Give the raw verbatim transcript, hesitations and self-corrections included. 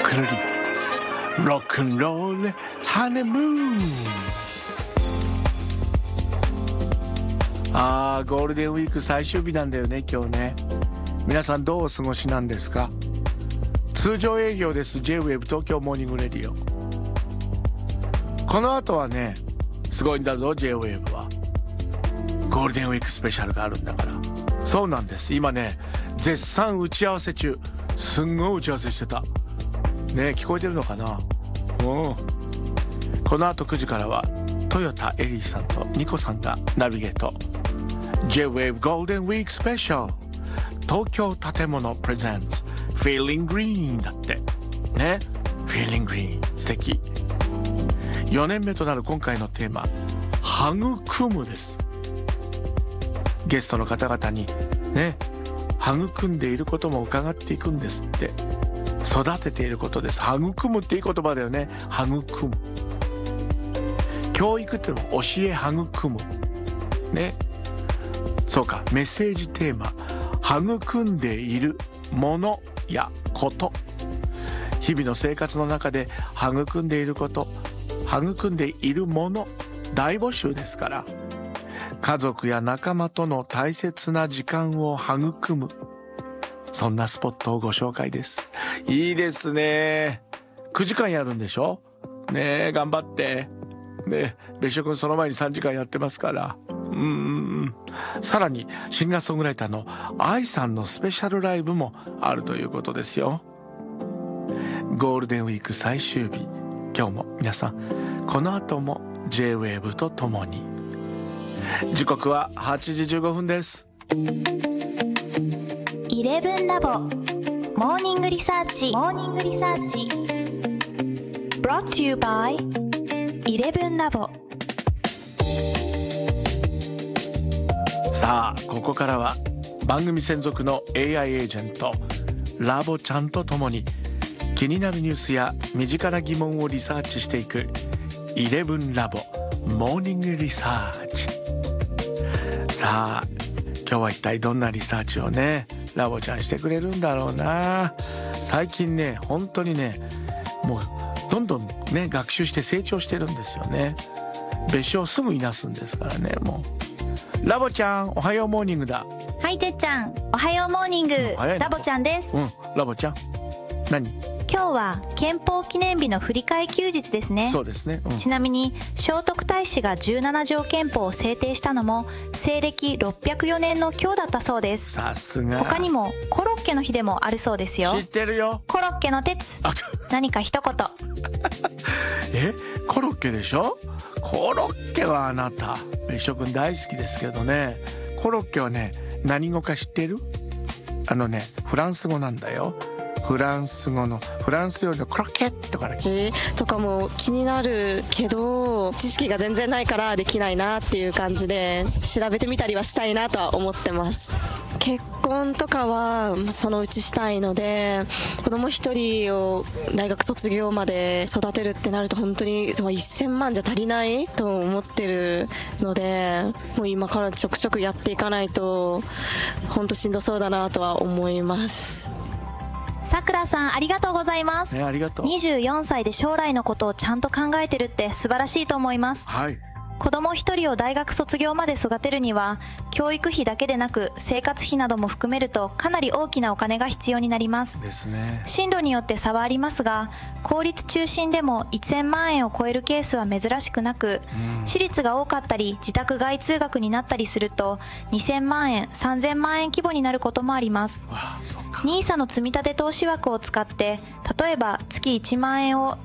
くるりロックンロールハネムーン。あーゴールデンウィーク最終日なんだよね今日ね。皆さんどうお過ごしなんですか？通常営業です。 J-ウェーブ 東京モーニングレディオ。この後はねすごいんだぞ J-ウェーブ は。ゴールデンウィークスペシャルがあるんだから。そうなんです。今ね絶賛打ち合わせ中。すんごい打ち合わせしてたね。聞こえてるのかな。おこの後くじからは豊田エリーさんとニコさんがナビゲート。 J-ウェーブ ゴールデンウィークスペシャル東京建物プレゼンツ Feeling Green だってね。 Feeling Green 素敵。よねんめとなる今回のテーマ育むです。ゲストの方々にね育んでいることも伺っていくんですって。育てていることです。育むっていい言葉だよね。育む。教育ってのも教え育むね。そうか。メッセージテーマ育んでいるものやこと。日々の生活の中で育んでいること、育んでいるもの大募集ですから。家族や仲間との大切な時間を育む、そんなスポットをご紹介です。いいですね。くじかんやるんでしょねえ。頑張ってね。別所君その前にさんじかんやってますから。うんうん。さらにシンガーソングライターの愛さんのスペシャルライブもあるということですよ。ゴールデンウィーク最終日、今日も皆さんこの後も J-ウェーブ とともに。時刻ははちじじゅうごふんです。 イレブンラボモーニングリサーチモーニングリサーチ Brought to you by イレブンラボ。 さあここからは番組専属の エーアイ エージェントラボちゃんとともに気になるニュースや身近な疑問をリサーチしていくイレブンラボモーニングリサーチ。さあ今日は一体どんなリサーチをねラボちゃんしてくれるんだろうな。最近ね本当にねもうどんどんね学習して成長してるんですよね。別所をすぐいなすんですからね。もうラボちゃんおはようモーニングだ。 はいてっちゃんおはようモーニング、うん、ラボちゃんです。 うんラボちゃん何今日は憲法記念日の振り替え休日ですね。 そうですね、うん、 ちなみに聖徳太子がじゅうなな条憲法を制定したのも西暦ろっぴゃくよねんの今日だったそうです。 さすが。 他にもコロッケの日でもあるそうですよ。 知ってるよ。 コロッケの鉄何か一言えコロッケでしょ。コロッケはあなた別所君大好きですけどね。コロッケはね何語か知ってる？あのねフランス語なんだよ。フランス語のフランス料理のクロッケットから来てとかも気になるけど知識が全然ないからできないなっていう感じで調べてみたりはしたいなとは思ってます。結婚とかはそのうちしたいので子供一人を大学卒業まで育てるってなると本当にせんまんじゃ足りないと思ってるのでもう今からちょくちょくやっていかないと本当しんどそうだなとは思います。 さくらさんありがとうございます、 ね、ありがとう。 にじゅうよんさいで将来のことをちゃんと考えてるって素晴らしいと思います。 はい。 子供一人を大学卒業まで育てるには教育費だけでなく生活費なども含めるとかなり大きなお金が必要になりますですね。 進路によって差はありますが公立中心でもせんまんえんを超えるケースは珍しくなく、うん、私立が多かったり自宅外通学になったりするとにせんまんえんさんぜんまんえん規模になることもあります。 ニーサ の積み立て投資枠を使って例えば月いちまんえんを